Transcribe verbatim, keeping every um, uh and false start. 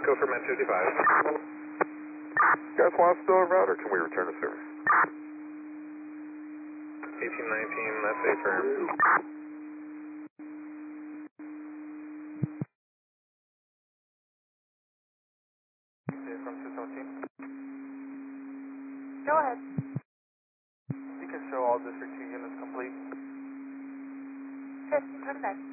Go for Med fifty-five. Guys, want us to go en route or can we return to service? eighteen nineteen, that's a firm. From two seventeen. Go ahead. You can show all District two units complete. fifty, turn back.